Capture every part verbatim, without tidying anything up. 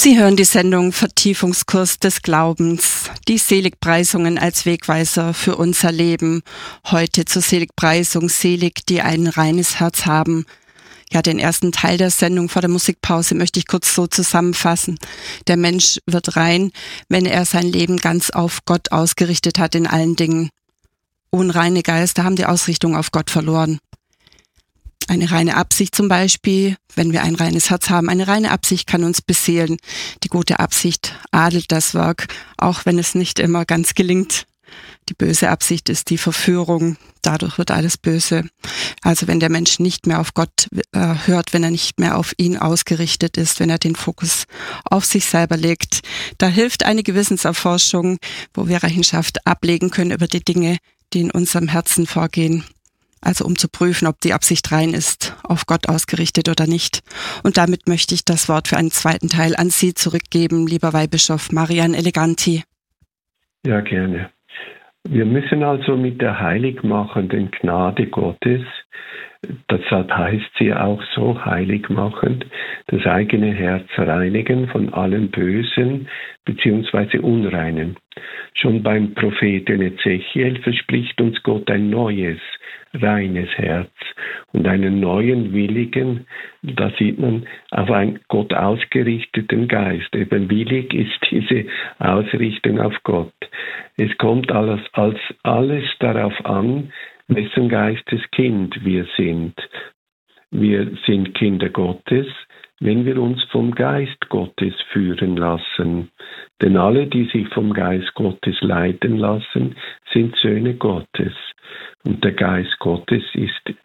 Sie hören die Sendung Vertiefungskurs des Glaubens, die Seligpreisungen als Wegweiser für unser Leben. Heute zur Seligpreisung, selig, die ein reines Herz haben. Ja, den ersten Teil der Sendung vor der Musikpause möchte ich kurz so zusammenfassen. Der Mensch wird rein, wenn er sein Leben ganz auf Gott ausgerichtet hat in allen Dingen. Unreine Geister haben die Ausrichtung auf Gott verloren. Eine reine Absicht zum Beispiel, wenn wir ein reines Herz haben, eine reine Absicht kann uns beseelen. Die gute Absicht adelt das Werk, auch wenn es nicht immer ganz gelingt. Die böse Absicht ist die Verführung, dadurch wird alles böse. Also wenn der Mensch nicht mehr auf Gott äh, hört, wenn er nicht mehr auf ihn ausgerichtet ist, wenn er den Fokus auf sich selber legt, da hilft eine Gewissenserforschung, wo wir Rechenschaft ablegen können über die Dinge, die in unserem Herzen vorgehen. Also um zu prüfen, ob die Absicht rein ist, auf Gott ausgerichtet oder nicht. Und damit möchte ich das Wort für einen zweiten Teil an Sie zurückgeben, lieber Weihbischof Marian Eleganti. Ja, gerne. Wir müssen also mit der heiligmachenden Gnade Gottes, deshalb heißt sie auch so heiligmachend, das eigene Herz reinigen von allem Bösen bzw. Unreinen. Schon beim Propheten Ezechiel verspricht uns Gott ein neues, reines Herz und einen neuen, willigen, da sieht man, auf einen Gott ausgerichteten Geist. Eben willig ist diese Ausrichtung auf Gott. Es kommt alles, als alles darauf an, wessen Geistes Kind wir sind. Wir sind Kinder Gottes, wenn wir uns vom Geist Gottes führen lassen. Denn alle, die sich vom Geist Gottes leiten lassen, sind Söhne Gottes. Und der Geist Gottes ist,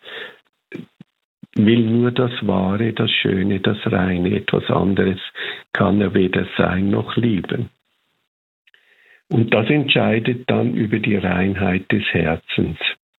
will nur das Wahre, das Schöne, das Reine. Etwas anderes kann er weder sein noch lieben. Und das entscheidet dann über die Reinheit des Herzens.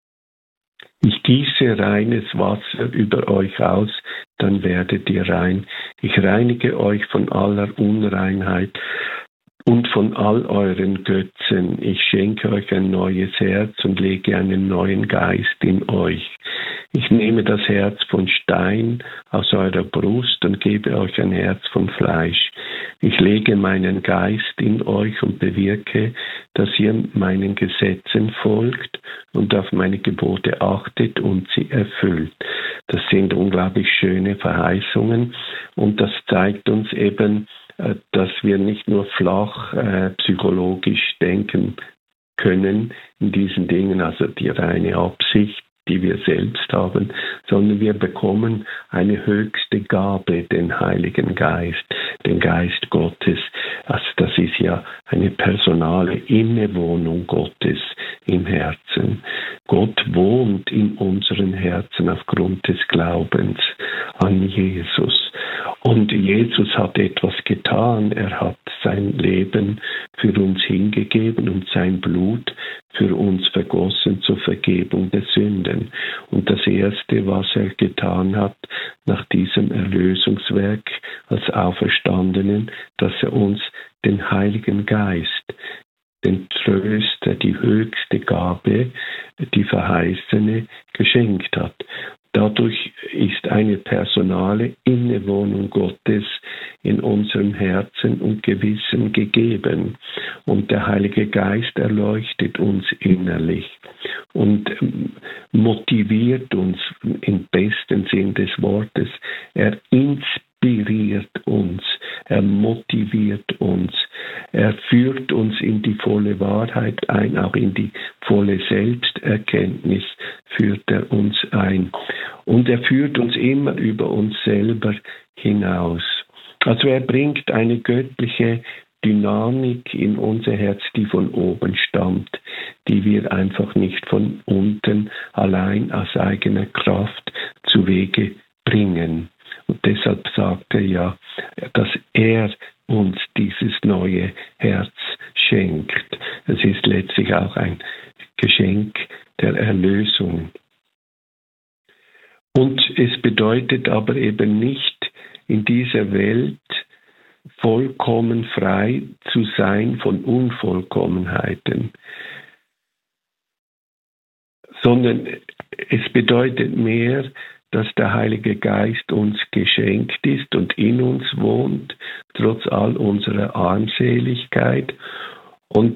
Ich gieße reines Wasser über euch aus, dann werdet ihr rein. Ich reinige euch von aller Unreinheit und von all euren Götzen. Ich schenke euch ein neues Herz und lege einen neuen Geist in euch. Ich nehme das Herz von Stein aus eurer Brust und gebe euch ein Herz von Fleisch. Ich lege meinen Geist in euch und bewirke, dass ihr meinen Gesetzen folgt und auf meine Gebote achtet und sie erfüllt. Das sind unglaublich schöne Verheißungen und das zeigt uns eben, dass wir nicht nur flach äh, psychologisch denken können in diesen Dingen, also die reine Absicht, die wir selbst haben, sondern wir bekommen eine höchste Gabe, den Heiligen Geist, den Geist Gottes. Also das ist ja eine personale Innewohnung Gottes im Herzen. Gott wohnt in unseren Herzen aufgrund des Glaubens an Jesus. Und Jesus hat etwas getan. Er hat sein Leben für uns hingegeben und sein Blut für uns vergossen zur Vergebung der Sünden. Und das Erste, was er getan hat nach diesem Erlösungswerk als Auferstandenen, dass er uns den Heiligen Geist, den Tröster, die höchste Gabe, die verheißene, geschenkt hat. Dadurch ist eine personale Innewohnung Gottes in unserem Herzen und Gewissen gegeben. Und der Heilige Geist erleuchtet uns innerlich und motiviert uns im besten Sinn des Wortes. Er inspiriert uns, er motiviert uns, er führt uns in die volle Wahrheit ein, auch in die volle Selbsterkenntnis führt er uns ein. Und er führt uns immer über uns selber hinaus. Also er bringt eine göttliche Dynamik in unser Herz, die von oben stammt, die wir einfach nicht von unten allein aus eigener Kraft zu Wege bringen. Und deshalb sagt er ja, dass er uns dieses neue Herz schenkt. Es ist letztlich auch ein Geschenk der Erlösung. Und es bedeutet aber eben nicht, in dieser Welt vollkommen frei zu sein von Unvollkommenheiten, sondern es bedeutet mehr, dass der Heilige Geist uns geschenkt ist und in uns wohnt, trotz all unserer Armseligkeit, und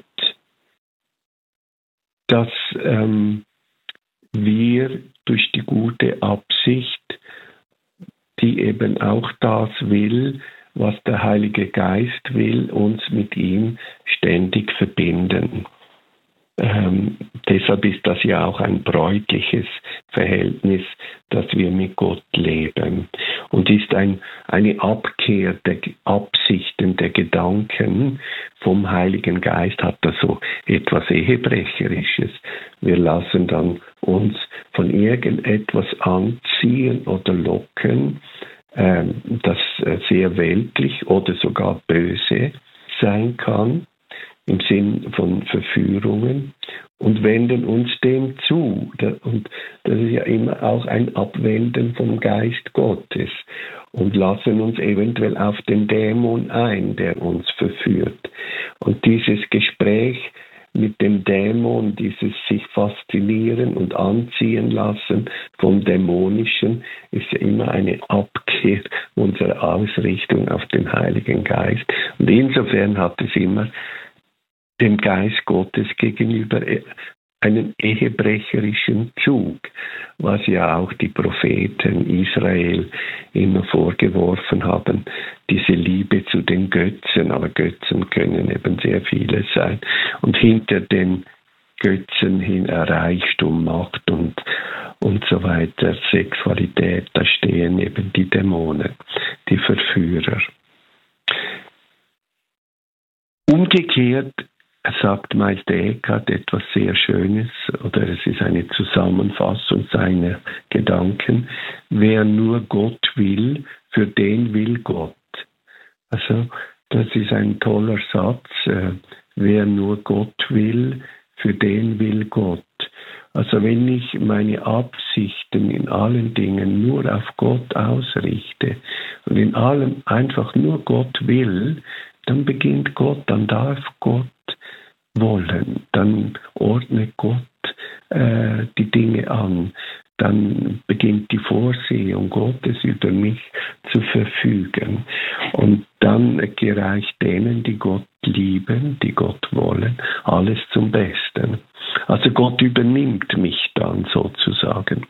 dass ähm, wir durch die gute Absicht, die eben auch das will, was der Heilige Geist will, uns mit ihm ständig verbinden. Ähm, deshalb ist das ja auch ein bräutliches Verhältnis, das wir mit Gott leben, und ist ein, eine Abkehr der Absichten, der Gedanken vom Heiligen Geist, hat das so etwas Ehebrecherisches. Wir lassen dann uns von irgendetwas anziehen oder locken, ähm, das sehr weltlich oder sogar böse sein kann, im Sinn von Verführungen, und wenden uns dem zu. Und das ist ja immer auch ein Abwenden vom Geist Gottes, und lassen uns eventuell auf den Dämon ein, der uns verführt. Und dieses Gespräch mit dem Dämon, dieses sich faszinieren und anziehen lassen vom Dämonischen, ist ja immer eine Abkehr unserer Ausrichtung auf den Heiligen Geist. Und insofern hat es immer dem Geist Gottes gegenüber einen ehebrecherischen Zug, was ja auch die Propheten Israel immer vorgeworfen haben, diese Liebe zu den Götzen. Aber Götzen können eben sehr viele sein. Und hinter den Götzen hin Reichtum, Macht und, und so weiter, Sexualität, da stehen eben die Dämonen, die Verführer. Umgekehrt sagt Meister Eckhart etwas sehr Schönes, oder es ist eine Zusammenfassung seiner Gedanken: Wer nur Gott will, für den will Gott. Also das ist ein toller Satz. Wer nur Gott will, für den will Gott. Also wenn ich meine Absichten in allen Dingen nur auf Gott ausrichte und in allem einfach nur Gott will, dann beginnt Gott, dann darf Gott wollen, dann ordnet Gott äh, die Dinge an, dann beginnt die Vorsehung Gottes über mich zu verfügen, und dann gereicht denen, die Gott lieben, die Gott wollen, alles zum Besten. Also Gott übernimmt mich dann sozusagen.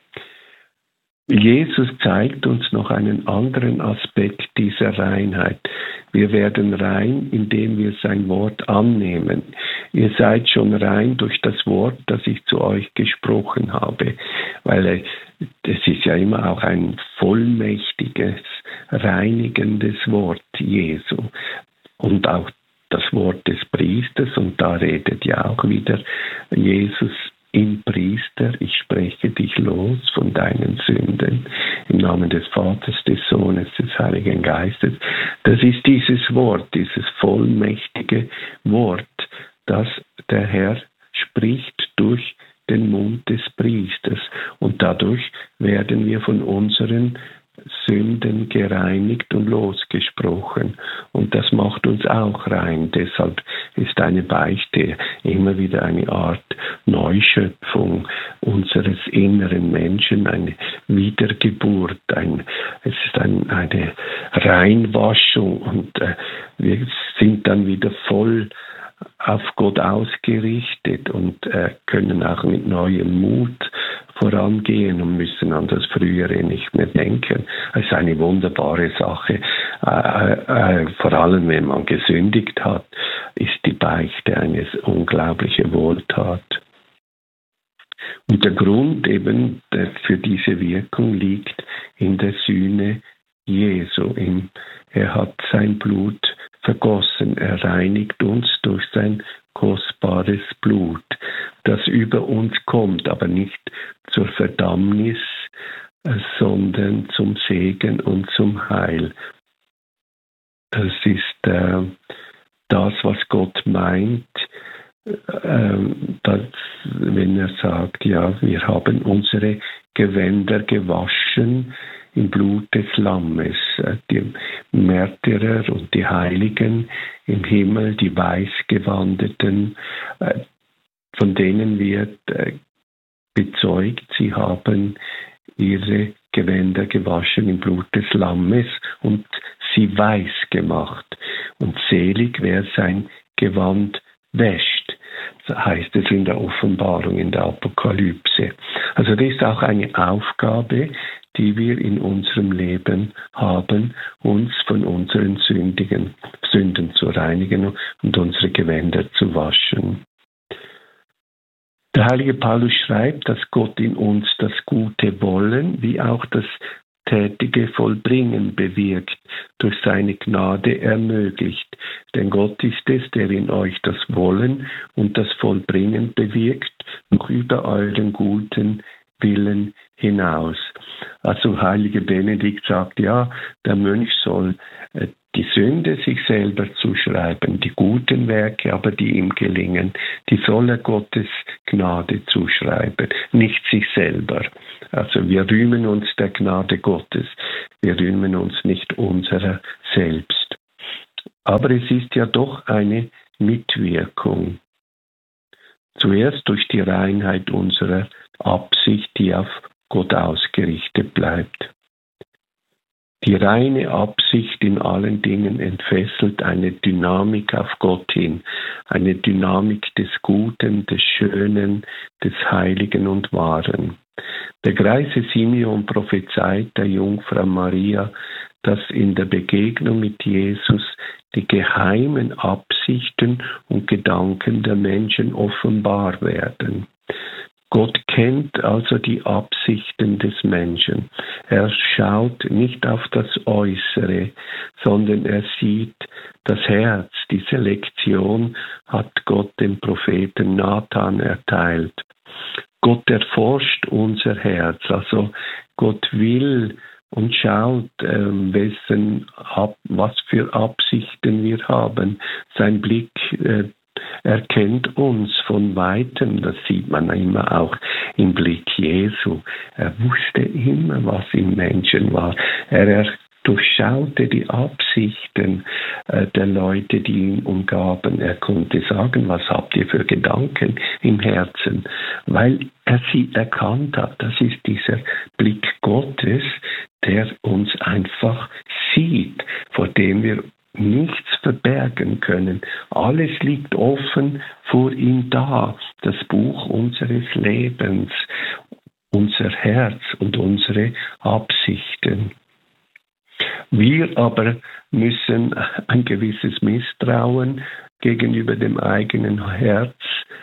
Jesus zeigt uns noch einen anderen Aspekt dieser Reinheit. Wir werden rein, indem wir sein Wort annehmen. Ihr seid schon rein durch das Wort, das ich zu euch gesprochen habe. Weil es ist ja immer auch ein vollmächtiges, reinigendes Wort Jesu. Und auch das Wort des Priesters, und da redet ja auch wieder Jesus im Priester: Ich spreche dich los von deinen Sünden im Namen des Vaters, des Sohnes, des Heiligen Geistes. Das ist dieses Wort, dieses vollmächtige Wort, das der Herr spricht durch den Mund des Priesters. Und dadurch werden wir von unseren Sünden gereinigt und losgesprochen. Und das macht uns auch rein. Deshalb ist eine Beichte immer wieder eine Art Neuschöpfung unseres inneren Menschen, eine Wiedergeburt. Ein, es ist ein, eine Reinwaschung, und äh, wir sind dann wieder voll auf Gott ausgerichtet und äh, können auch mit neuem Mut vorangehen und müssen an das Frühere nicht mehr denken. Es ist eine wunderbare Sache. Äh, äh, vor allem, wenn man gesündigt hat, ist die Beichte eine unglaubliche Wohltat. Und der Grund eben der, für diese Wirkung liegt in der Sühne Jesu. In, er hat sein Blut vergossen. Er reinigt uns durch sein kostbares Blut, das über uns kommt, aber nicht zur Verdammnis, sondern zum Segen und zum Heil. Das ist äh, das, was Gott meint, äh, dass, wenn er sagt, ja, wir haben unsere Gewänder gewaschen im Blut des Lammes. Die Märtyrer und die Heiligen im Himmel, die Weißgewandeten, von denen wird bezeugt, sie haben ihre Gewänder gewaschen im Blut des Lammes, und sie sie weiß gemacht. Und selig, wer sein Gewand wäscht, so heißt es in der Offenbarung, in der Apokalypse. Also das ist auch eine Aufgabe, die wir in unserem Leben haben, uns von unseren sündigen Sünden zu reinigen und unsere Gewänder zu waschen. Der heilige Paulus schreibt, dass Gott in uns das gute Wollen wie auch das tätige Vollbringen bewirkt, durch seine Gnade ermöglicht. Denn Gott ist es, der in euch das Wollen und das Vollbringen bewirkt, noch über euren guten Willen hinaus. Also Heilige Benedikt sagt, ja, der Mönch soll äh, die Sünde sich selber zuschreiben, die guten Werke, aber die ihm gelingen, die soll er Gottes Gnade zuschreiben, nicht sich selber. Also wir rühmen uns der Gnade Gottes, wir rühmen uns nicht unserer selbst. Aber es ist ja doch eine Mitwirkung. Zuerst durch die Reinheit unserer Absicht, die auf Gott ausgerichtet bleibt. Die reine Absicht in allen Dingen entfesselt eine Dynamik auf Gott hin, eine Dynamik des Guten, des Schönen, des Heiligen und Wahren. Der greise Simeon prophezeit der Jungfrau Maria, dass in der Begegnung mit Jesus die geheimen Absichten und Gedanken der Menschen offenbar werden. Gott kennt also die Absichten des Menschen. Er schaut nicht auf das Äußere, sondern er sieht das Herz. Diese Lektion hat Gott dem Propheten Nathan erteilt. Gott erforscht unser Herz, also Gott will und schaut, ähm, wessen, ab, was für Absichten wir haben. Sein Blick äh, erkennt uns von Weitem, das sieht man immer auch im Blick Jesu. Er wusste immer, was im Menschen war. Er, er durchschaute die Absichten äh, der Leute, die ihn umgaben. Er konnte sagen, was habt ihr für Gedanken im Herzen? Weil er sie erkannt hat. Das ist dieser Blick Gottes, der uns einfach sieht, vor dem wir nichts verbergen können. Alles liegt offen vor ihm da. Das Buch unseres Lebens, unser Herz und unsere Absichten. Wir aber müssen ein gewisses Misstrauen gegenüber dem eigenen Herz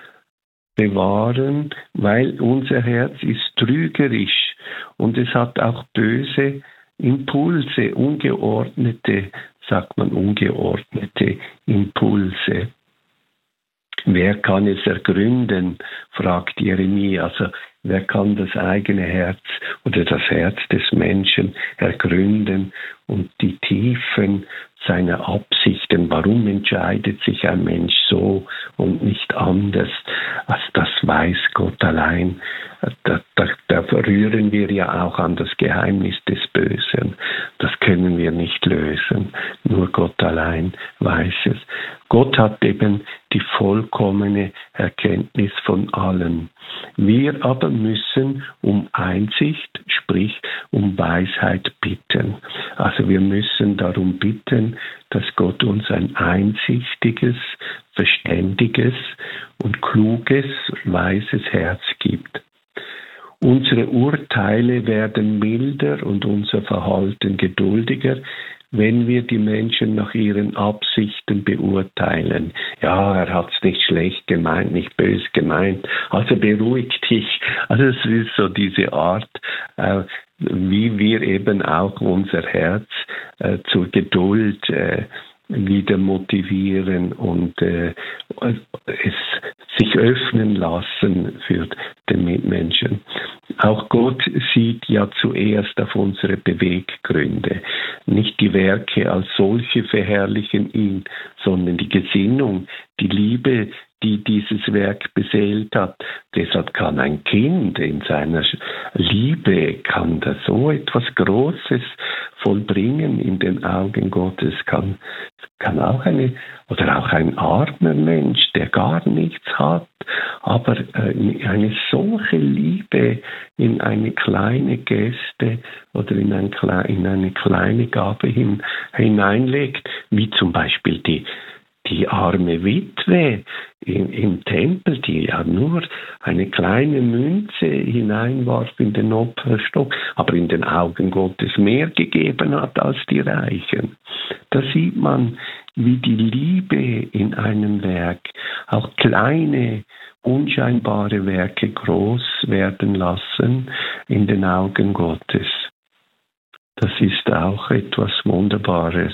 bewahren, weil unser Herz ist trügerisch und es hat auch böse Impulse, ungeordnete, sagt man, ungeordnete Impulse. Wer kann es ergründen, fragt Jeremia. Also wer kann das eigene Herz oder das Herz des Menschen ergründen und die Tiefen seiner Absichten, warum entscheidet sich ein Mensch so und nicht anders, als das weiß Gott allein. Da, da, da rühren wir ja auch an das Geheimnis des Bösen. Das können wir nicht lösen. Nur Gott allein weiß es. Gott hat eben die vollkommene Erkenntnis von allem. Wir aber müssen um Einsicht, sprich um Weisheit bitten. Also wir müssen darum bitten, dass Gott uns ein einsichtiges, verständiges und kluges, weises Herz gibt. Unsere Urteile werden milder und unser Verhalten geduldiger, wenn wir die Menschen nach ihren Absichten beurteilen. Ja, er hat es nicht schlecht gemeint, nicht böse gemeint, also beruhig dich. Also es ist so diese Art, äh, wie wir eben auch unser Herz äh, zur Geduld äh, wieder motivieren und äh, es sich öffnen lassen für den Mitmenschen. Auch Gott sieht ja zuerst auf unsere Beweggründe. Nicht die Werke als solche verherrlichen ihn, sondern die Gesinnung, die Liebe, die dieses Werk beseelt hat. Deshalb kann ein Kind in seiner Liebe, kann das so etwas Großes vollbringen in den Augen Gottes, kann, kann auch eine, oder auch ein armer Mensch, der gar nichts hat, aber äh, eine solche Liebe in eine kleine Geste oder in, ein, in eine kleine Gabe hin, hineinlegt, wie zum Beispiel die Die arme Witwe im, im Tempel, die ja nur eine kleine Münze hineinwarf in den Opferstock, aber in den Augen Gottes mehr gegeben hat als die Reichen. Da sieht man, wie die Liebe in einem Werk auch kleine, unscheinbare Werke groß werden lassen in den Augen Gottes. Das ist auch etwas Wunderbares.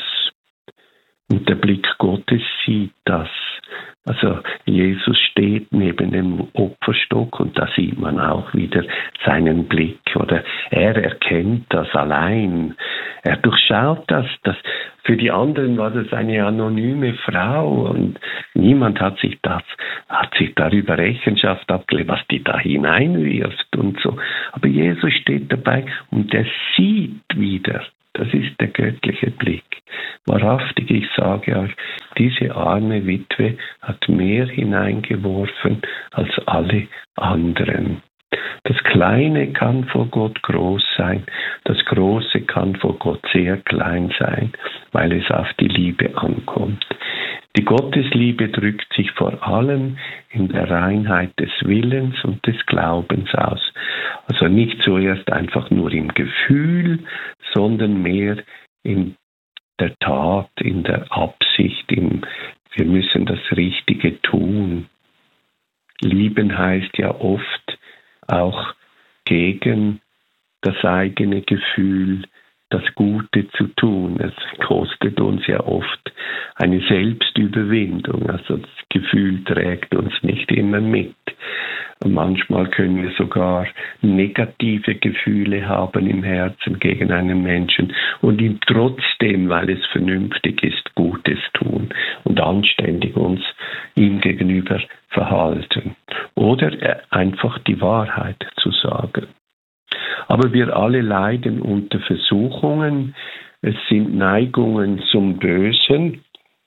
Und der Blick Gottes sieht das. Also Jesus steht neben dem Opferstock und da sieht man auch wieder seinen Blick. Oder er erkennt das allein. Er durchschaut das. das. Für die anderen war das eine anonyme Frau und niemand hat sich, das, hat sich darüber Rechenschaft abgelegt, was die da hineinwirft und so. Aber Jesus steht dabei und er sieht wieder. Das ist der göttliche Blick. Wahrhaftig, ich sage euch, diese arme Witwe hat mehr hineingeworfen als alle anderen. Das Kleine kann vor Gott groß sein, das Große kann vor Gott sehr klein sein, weil es auf die Liebe ankommt. Die Gottesliebe drückt sich vor allem in der Reinheit des Willens und des Glaubens aus. Also nicht zuerst einfach nur im Gefühl, sondern mehr in der Tat, in der Absicht, im, wir müssen das Richtige tun. Lieben heißt ja oft auch gegen das eigene Gefühl, das Gute zu tun. Es kostet uns ja oft eine Selbstüberwindung. Also das Gefühl trägt uns nicht immer mit. Manchmal können wir sogar negative Gefühle haben im Herzen gegen einen Menschen und ihm trotzdem, weil es vernünftig ist, Gutes tun und anständig uns ihm gegenüber verhalten. Oder einfach die Wahrheit zu sagen. Aber wir alle leiden unter Versuchungen. Es sind Neigungen zum Bösen.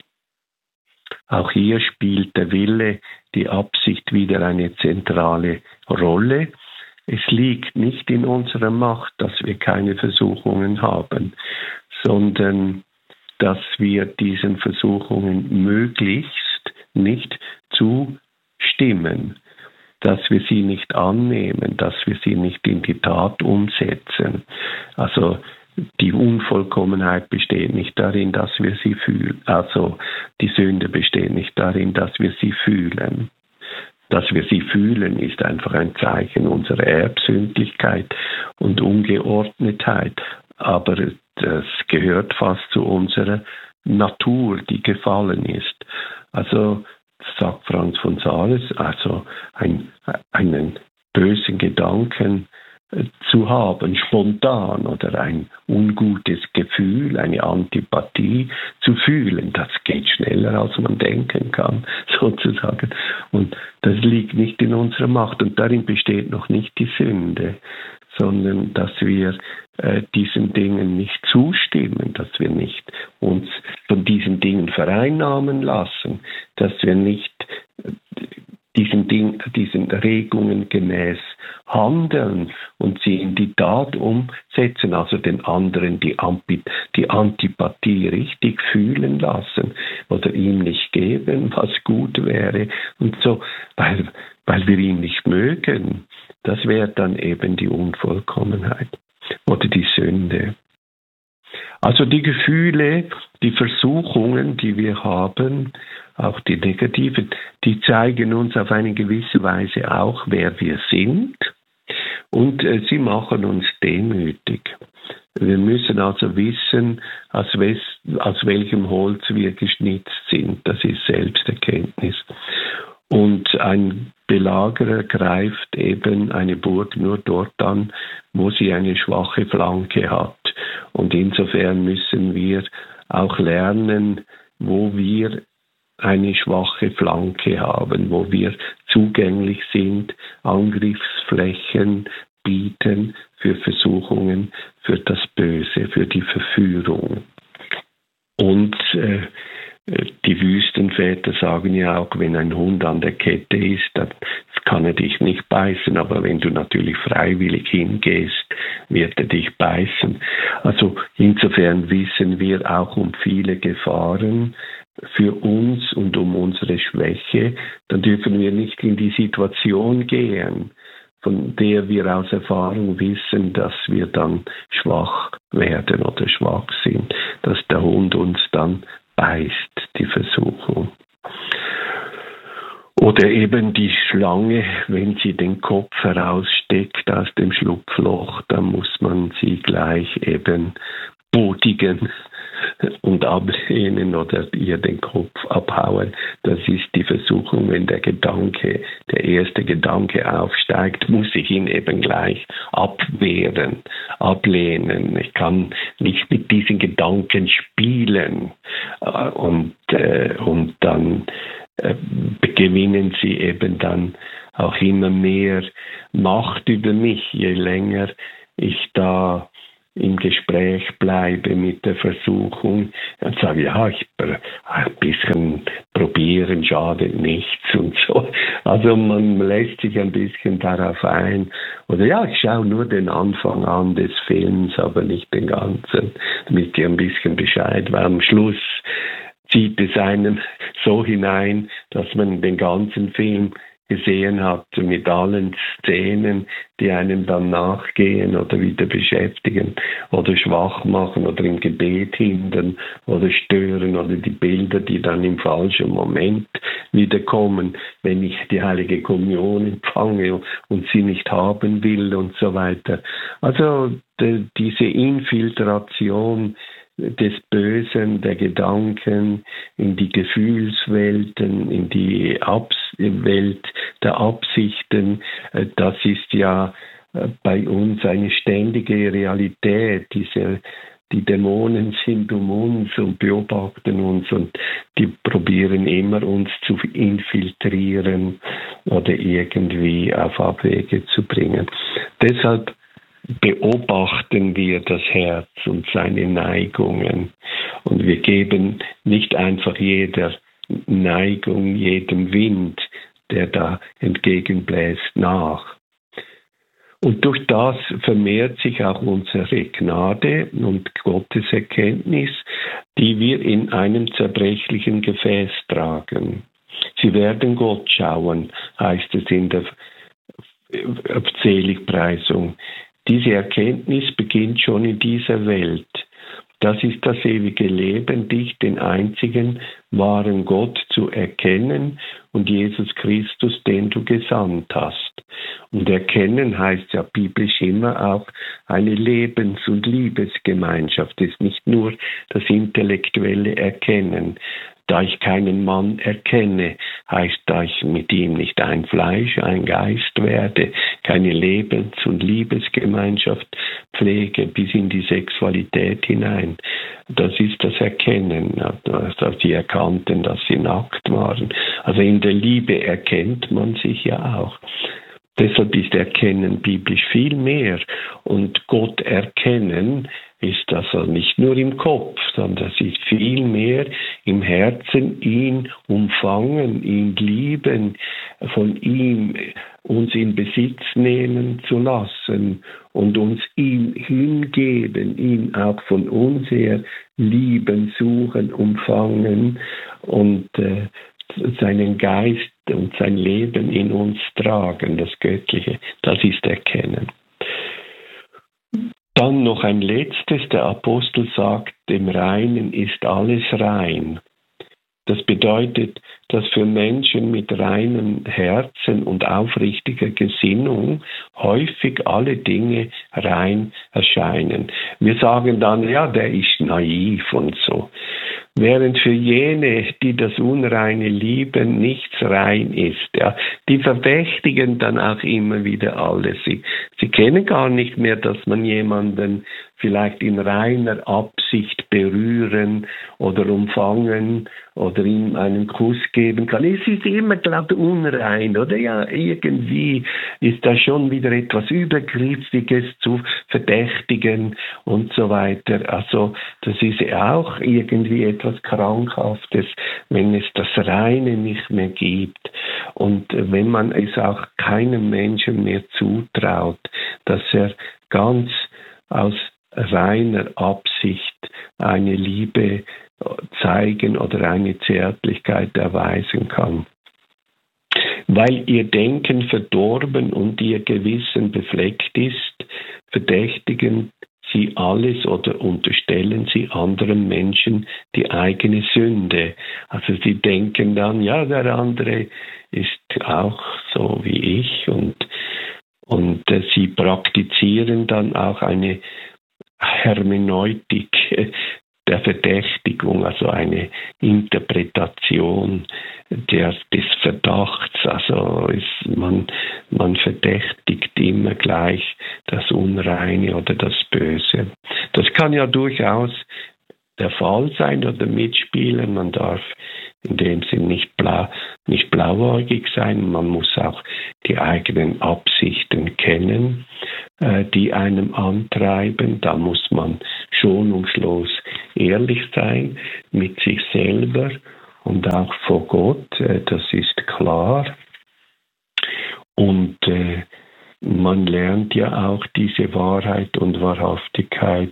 Auch hier spielt der Wille, die Absicht wieder eine zentrale Rolle. Es liegt nicht in unserer Macht, dass wir keine Versuchungen haben, sondern dass wir diesen Versuchungen möglichst nicht zustimmen, dass wir sie nicht annehmen, dass wir sie nicht in die Tat umsetzen. Also die Unvollkommenheit besteht nicht darin, dass wir sie fühlen. Also die Sünde besteht nicht darin, dass wir sie fühlen. Dass wir sie fühlen, ist einfach ein Zeichen unserer Erbsündlichkeit und Ungeordnetheit. Aber das gehört fast zu unserer Natur, die gefallen ist. Also sagt Franz von Sales, also ein, einen bösen Gedanken zu haben, spontan, oder ein ungutes Gefühl, eine Antipathie zu fühlen, das geht schneller, als man denken kann, sozusagen. Und das liegt nicht in unserer Macht. Und darin besteht noch nicht die Sünde, sondern dass wir äh, diesen Dingen nicht zustimmen, dass wir nicht uns von diesen Dingen vereinnahmen lassen, dass wir nicht äh, diesen, Ding, diesen Regungen gemäß handeln und sie in die Tat umsetzen, also den anderen die, Ampi, die Antipathie richtig fühlen lassen oder ihm nicht geben, was gut wäre und so, weil, weil wir ihn nicht mögen. Das wäre dann eben die Unvollkommenheit oder die Sünde. Also die Gefühle, die Versuchungen, die wir haben, auch die negativen, die zeigen uns auf eine gewisse Weise auch, wer wir sind, und äh, sie machen uns demütig. Wir müssen also wissen, aus, wes, aus welchem Holz wir geschnitzt sind. Das ist Selbsterkenntnis. Und ein Belagerer greift eben eine Burg nur dort an, wo sie eine schwache Flanke hat. Und insofern müssen wir auch lernen, wo wir eine schwache Flanke haben, wo wir zugänglich sind, Angriffsflächen bieten für Versuchungen, für das Böse, für die Verführung. Und äh, die Wüstenväter sagen ja auch, wenn ein Hund an der Kette ist, dann kann er dich nicht beißen, aber wenn du natürlich freiwillig hingehst, wird er dich beißen. Also insofern wissen wir auch um viele Gefahren für uns und um unsere Schwäche. Dann dürfen wir nicht in die Situation gehen, von der wir aus Erfahrung wissen, dass wir dann schwach werden oder schwach sind, dass der Hund uns dann beißt, die Versuchung. Oder eben die Schlange, wenn sie den Kopf heraussteckt aus dem Schlupfloch, dann muss man sie gleich eben bodigen und ablehnen oder ihr den Kopf abhauen. Das ist die Versuchung, wenn der Gedanke, der erste Gedanke aufsteigt, muss ich ihn eben gleich abwehren, ablehnen. Ich kann nicht mit diesen Gedanken spielen. Und, äh, und dann äh, gewinnen sie eben dann auch immer mehr Macht über mich, je länger ich da im Gespräch bleibe mit der Versuchung und sage, ja, ich, ein bisschen probieren schadet nichts und so. Also man lässt sich ein bisschen darauf ein. Oder ja, ich schaue nur den Anfang an des Films, aber nicht den ganzen, damit ihr ein bisschen Bescheid, weil am Schluss zieht es einen so hinein, dass man den ganzen Film gesehen hat, mit allen Szenen, die einem dann nachgehen oder wieder beschäftigen oder schwach machen oder im Gebet hindern oder stören oder die Bilder, die dann im falschen Moment wieder kommen, wenn ich die Heilige Kommunion empfange und sie nicht haben will und so weiter. Also de, diese Infiltration des Bösen, der Gedanken, in die Gefühlswelten, in die Abs- Welt der Absichten, das ist ja bei uns eine ständige Realität. Diese, die Dämonen sind um uns und beobachten uns und die probieren immer, uns zu infiltrieren oder irgendwie auf Abwege zu bringen. Deshalb beobachten wir das Herz und seine Neigungen und wir geben nicht einfach jeder Neigung, jedem Wind, der da entgegenbläst, nach. Und durch das vermehrt sich auch unsere Gnade und Gotteserkenntnis, die wir in einem zerbrechlichen Gefäß tragen. Sie werden Gott schauen, heißt es in der Seligpreisung. Diese Erkenntnis beginnt schon in dieser Welt. Das ist das ewige Leben, dich, den einzigen wahren Gott, zu erkennen und Jesus Christus, den du gesandt hast. Und erkennen heißt ja biblisch immer auch eine Lebens- und Liebesgemeinschaft. Es ist nicht nur das intellektuelle Erkennen. Da ich keinen Mann erkenne, heißt, da ich mit ihm nicht ein Fleisch, ein Geist werde, keine Lebens- und Liebesgemeinschaft pflege bis in die Sexualität hinein. Das ist das Erkennen, dass sie erkannten, dass sie nackt waren. Also in der Liebe erkennt man sich ja auch. Deshalb ist Erkennen biblisch viel mehr. Und Gott erkennen ist also nicht nur im Kopf, sondern das ist viel mehr im Herzen, ihn umfangen, ihn lieben, von ihm uns in Besitz nehmen zu lassen und uns ihm hingeben, ihn auch von uns her lieben, suchen, umfangen und äh, seinen Geist und sein Leben in uns tragen, das Göttliche, das ist Erkennen. Dann noch ein letztes, der Apostel sagt, dem Reinen ist alles rein. Das bedeutet, dass für Menschen mit reinem Herzen und aufrichtiger Gesinnung häufig alle Dinge rein erscheinen. Wir sagen dann, ja, der ist naiv und so. Während für jene, die das Unreine lieben, nichts rein ist. Ja. Die verdächtigen dann auch immer wieder alles. Sie, Sie kennen gar nicht mehr, dass man jemanden vielleicht in reiner Absicht berühren oder umfangen oder ihm einen Kuss geben kann. Es ist immer, glaube ich, unrein, oder? Ja, irgendwie ist da schon wieder etwas Übergriffiges zu verdächtigen und so weiter. Also das ist auch irgendwie etwas Krankhaftes, wenn es das Reine nicht mehr gibt und wenn man es auch keinem Menschen mehr zutraut, dass er ganz aus reiner Absicht eine Liebe zeigen oder eine Zärtlichkeit erweisen kann. Weil ihr Denken verdorben und ihr Gewissen befleckt ist, verdächtigen sie alles oder unterstellen sie anderen Menschen die eigene Sünde. Also sie denken dann, ja, der andere ist auch so wie ich und, und äh, sie praktizieren dann auch eine Hermeneutik der Verdächtigung, also eine Interpretation der, des Verdachts. Also ist man, man verdächtigt immer gleich das Unreine oder das Böse. Das kann ja durchaus der Fall sein oder mitspielen. Man darf in dem Sinn nicht, blau, nicht blauäugig sein. Man muss auch die eigenen Absichten kennen, äh, die einem antreiben. Da muss man schonungslos ehrlich sein mit sich selber und auch vor Gott. Äh, das ist klar. Und äh, man lernt ja auch diese Wahrheit und Wahrhaftigkeit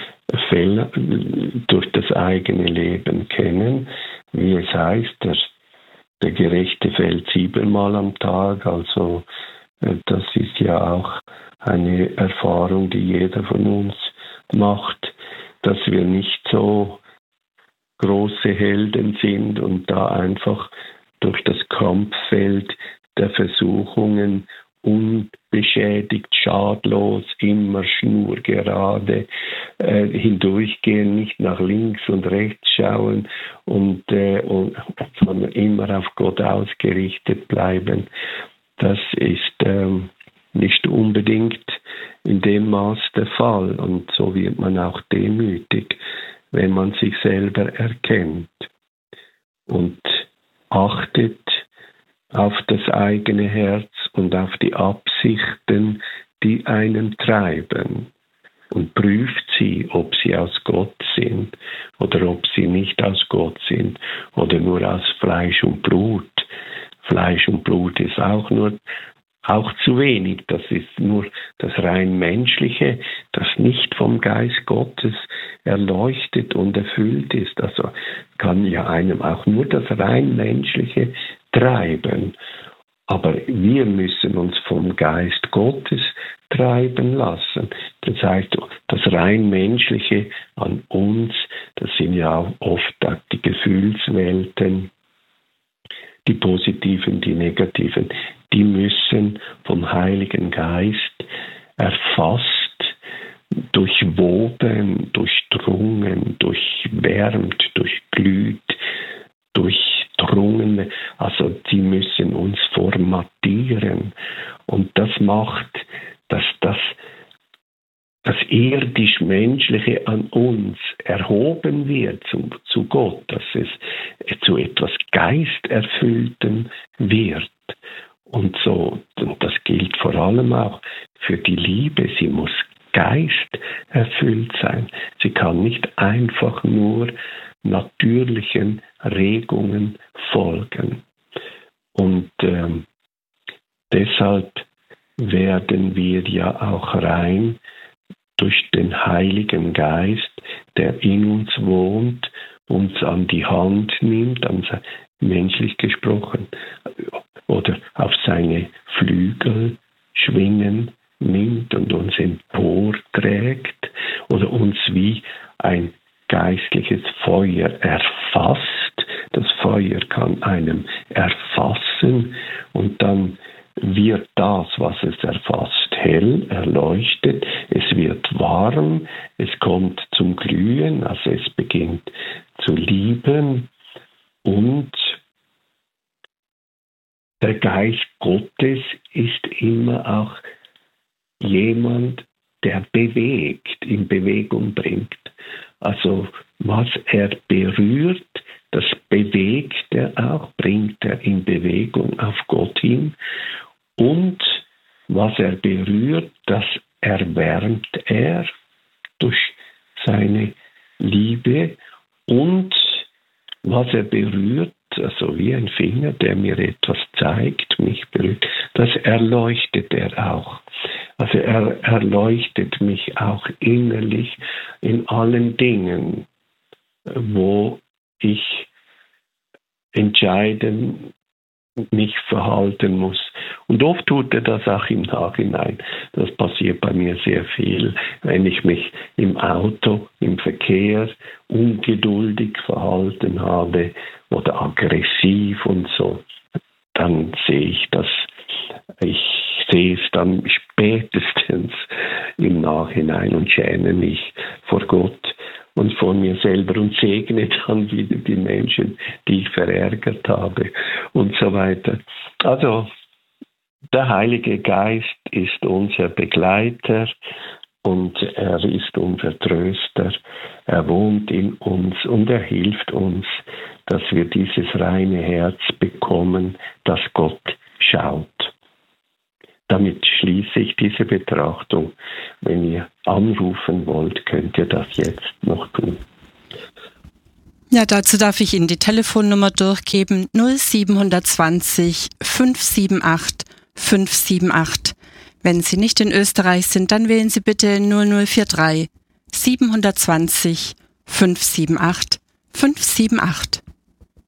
durch das eigene Leben kennen. Wie es heißt, der, der Gerechte fällt siebenmal am Tag. Also das ist ja auch eine Erfahrung, die jeder von uns macht, dass wir nicht so große Helden sind und da einfach durch das Kampffeld der Versuchungen unbeschädigt, schadlos, immer schnurgerade äh, hindurchgehen, nicht nach links und rechts schauen und, äh, und sondern immer auf Gott ausgerichtet bleiben. Das ist ähm, nicht unbedingt in dem Maß der Fall und so wird man auch demütig, wenn man sich selber erkennt und achtet auf das eigene Herz und auf die Absichten, die einen treiben und prüft sie, ob sie aus Gott sind oder ob sie nicht aus Gott sind oder nur aus Fleisch und Blut. Fleisch und Blut ist auch nur auch zu wenig. Das ist nur das rein Menschliche, das nicht vom Geist Gottes erleuchtet und erfüllt ist. Also kann ja einem auch nur das rein Menschliche treiben. Aber wir müssen uns vom Geist Gottes treiben lassen. Das heißt, das rein Menschliche an uns, das sind ja auch oft die Gefühlswelten, die positiven, die negativen, die müssen vom Heiligen Geist erfasst, durchwoben, durchdrungen, durchwärmt, durchglüht, durchdrungen. Also die müssen uns formatieren. Und das macht, dass das, das irdisch-menschliche an uns erhoben wird zu, zu Gott, dass es zu etwas Geisterfülltem wird. Und so, und das gilt vor allem auch für die Liebe. Sie muss geisterfüllt sein. Sie kann nicht einfach nur natürlichen Regungen folgen. Und ähm, deshalb werden wir ja auch rein durch den Heiligen Geist, der in uns wohnt, uns an die Hand nimmt, an, menschlich gesprochen, oder auf seine Flügel schwingen nimmt und uns emporträgt oder uns wie ein geistliches Feuer erfasst. Das Feuer kann einem erfassen und dann wird das, was es erfasst, hell, erleuchtet. Es wird warm, es kommt zum Glühen, also es beginnt zu lieben und der Geist Gottes ist immer auch jemand, der bewegt, in Bewegung bringt. Also was er berührt, das bewegt er auch, bringt er in Bewegung auf Gott hin. Und was er berührt, das erwärmt er durch seine Liebe. Und was er berührt, also wie ein Finger, der mir etwas zeigt, mich berührt, das erleuchtet er auch. Also er erleuchtet mich auch innerlich in allen Dingen, wo ich entscheiden, mich verhalten muss. Und oft tut er das auch im Nachhinein. Das passiert bei mir sehr viel, wenn ich mich im Auto, im Verkehr ungeduldig verhalten habe oder aggressiv und so. Dann sehe ich das, ich sehe es dann spätestens im Nachhinein und schäme mich vor Gott und vor mir selber und segne dann wieder die Menschen, die ich verärgert habe und so weiter. Also der Heilige Geist ist unser Begleiter und er ist unser Tröster. Er wohnt in uns und er hilft uns, dass wir dieses reine Herz bekommen, das Gott schaut. Damit schließe ich diese Betrachtung. Wenn ihr anrufen wollt, könnt ihr das jetzt noch tun. Ja, dazu darf ich Ihnen die Telefonnummer durchgeben. null sieben zwanzig fünf sieben acht fünf sieben acht. Wenn Sie nicht in Österreich sind, dann wählen Sie bitte null null vier drei sieben zwei null fünf sieben acht fünf sieben acht.